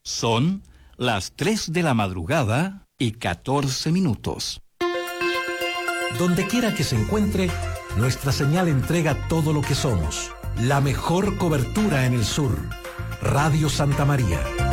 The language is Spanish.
Son las 3 de la madrugada y 14 minutos. Donde quiera que se encuentre, nuestra señal entrega todo lo que somos. La mejor cobertura en el sur. Radio Santa María.